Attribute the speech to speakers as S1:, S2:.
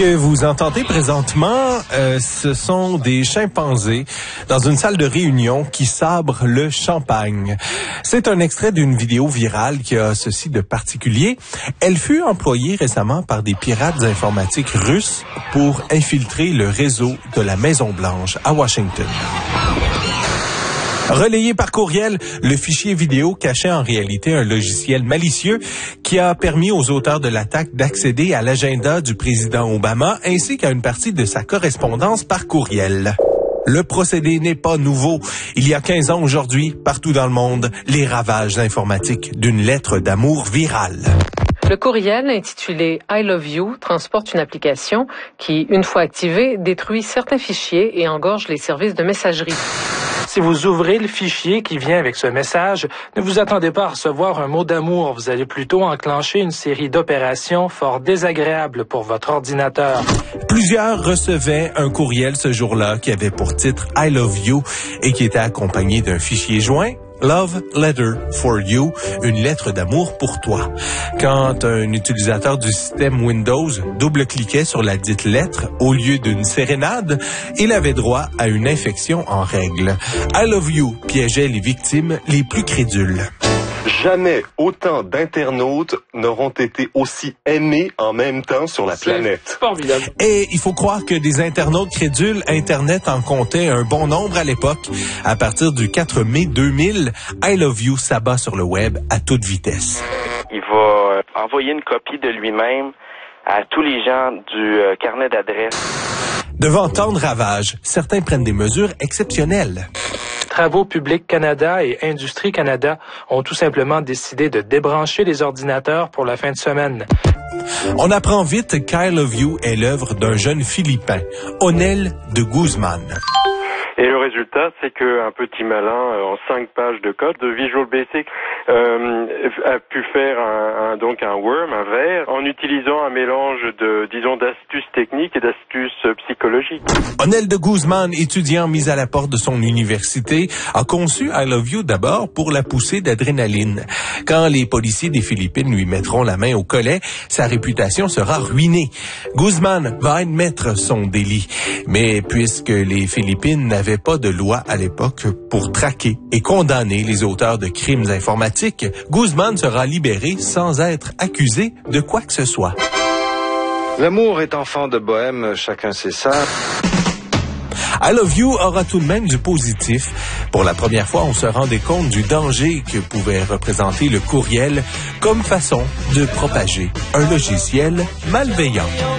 S1: que vous entendez présentement, ce sont des chimpanzés dans une salle de réunion qui sabrent le champagne. C'est un extrait d'une vidéo virale qui a ceci de particulier. Elle fut employée récemment par des pirates informatiques russes pour infiltrer le réseau de la Maison-Blanche à Washington. Relayé par courriel, le fichier vidéo cachait en réalité un logiciel malicieux qui a permis aux auteurs de l'attaque d'accéder à l'agenda du président Obama ainsi qu'à une partie de sa correspondance par courriel. Le procédé n'est pas nouveau. Il y a 15 ans aujourd'hui, partout dans le monde, les ravages informatiques d'une lettre d'amour virale.
S2: Le courriel intitulé « I love you » transporte une application qui, une fois activée, détruit certains fichiers et engorge les services de messagerie.
S3: Si vous ouvrez le fichier qui vient avec ce message, ne vous attendez pas à recevoir un mot d'amour. Vous allez plutôt enclencher une série d'opérations fort désagréables pour votre ordinateur.
S1: Plusieurs recevaient un courriel ce jour-là qui avait pour titre « I love you » et qui était accompagné d'un fichier joint. Love Letter for You, une lettre d'amour pour toi. Quand un utilisateur du système Windows double-cliquait sur la dite lettre au lieu d'une sérénade, il avait droit à une infection en règle. I Love You piégeait les victimes les plus crédules.
S4: Jamais autant d'internautes n'auront été aussi aimés en même temps sur la planète.
S3: Formidable.
S1: Et il faut croire que des internautes crédules, Internet en comptait un bon nombre à l'époque. À partir du 4 mai 2000, I Love You s'abat sur le web à toute vitesse.
S5: Il va envoyer une copie de lui-même à tous les gens du carnet d'adresses.
S1: Devant tant de ravages, certains prennent des mesures exceptionnelles.
S3: Travaux publics Canada et Industrie Canada ont tout simplement décidé de débrancher les ordinateurs pour la fin de semaine.
S1: On apprend vite qu'I Love You est l'œuvre d'un jeune Philippin, Onel de Guzman.
S6: Et le résultat, c'est qu'un petit malin en 5 pages de code de Visual Basic a pu faire un worm, un ver, en utilisant un mélange d'astuces techniques et d'astuces psychologiques.
S1: Onel de Guzman, étudiant mis à la porte de son université, a conçu I Love You d'abord pour la poussée d'adrénaline. Quand les policiers des Philippines lui mettront la main au collet, sa réputation sera ruinée. Guzman va admettre son délit. Mais puisque les Philippines n'avaient pas de loi à l'époque pour traquer et condamner les auteurs de crimes informatiques, Guzman sera libéré sans être accusé de quoi que ce soit.
S7: L'amour est enfant de bohème, chacun sait ça.
S1: I Love You aura tout de même du positif. Pour la première fois, on se rendait compte du danger que pouvait représenter le courriel comme façon de propager un logiciel malveillant.